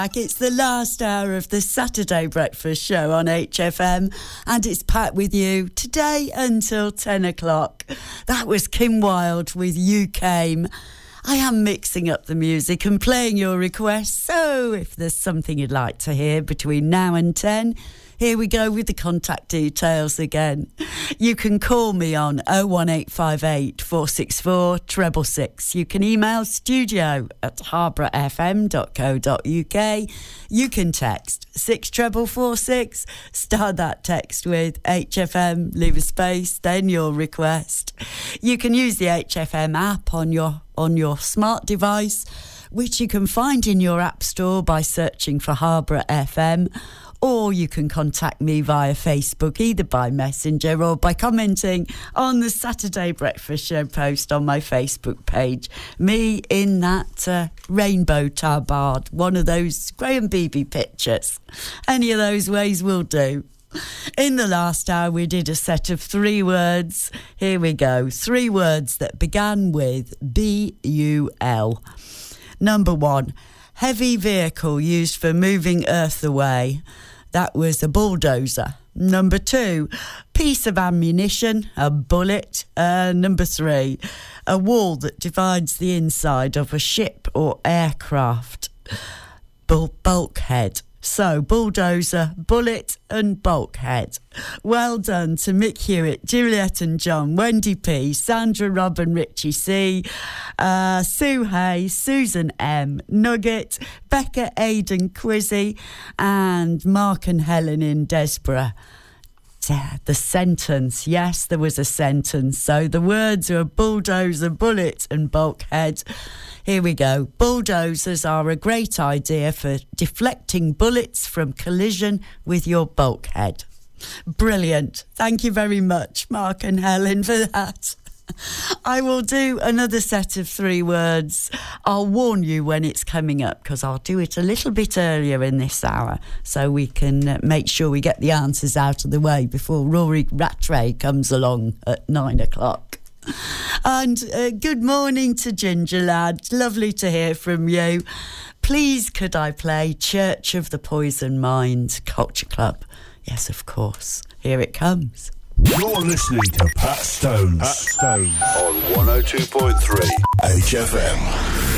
It's the last hour of the Saturday Breakfast Show on HFM, and it's Pat with you today until 10 o'clock. That was Kim Wilde with You Came. I am mixing up the music and playing your requests, so if there's something you'd like to hear between now and 10, here we go with the contact details again. You can call me on 01858 464 666. You can email studio@harbourfm.co.uk. You can text 64446, start that text with HFM, leave a space, then your request. You can use the HFM app on your smart device, which you can find in your app store by searching for Harbour FM. Or you can contact me via Facebook, either by Messenger or by commenting on the Saturday Breakfast Show post on my Facebook page. Me in that rainbow tabard, one of those Graham Beebe pictures. Any of those ways will do. In the last hour, we did a set of 3 words. Here we go. 3 words that began with B-U-L. Number 1, heavy vehicle used for moving earth away. That was a bulldozer. Number 2, piece of ammunition, a bullet. Number 3, a wall that divides the inside of a ship or aircraft. Bulkhead. So, bulldozer, bullet and bulkhead. Well done to Mick Hewitt, Juliet and John, Wendy P, Sandra, Rob and Richie C, Sue Hay, Susan M, Nugget, Becca, Aidan, Quizzy and Mark and Helen in Desborough. The sentence, yes, there was a sentence. So the words are bulldozer, bullet and bulkhead. Here we go. Bulldozers are a great idea for deflecting bullets from collision with your bulkhead. Brilliant. Thank you very much, Mark and Helen, for that. I will do another set of 3 words. I'll warn you when it's coming up because I'll do it a little bit earlier in this hour so we can make sure we get the answers out of the way before Rory Rattray comes along at 9 o'clock. And good morning to Ginger Lad. Lovely to hear from you. Please could I play Church of the Poison Mind Culture Club? Yes, of course. Here it comes. You're listening to Pat Stones. On 102.3 HFM.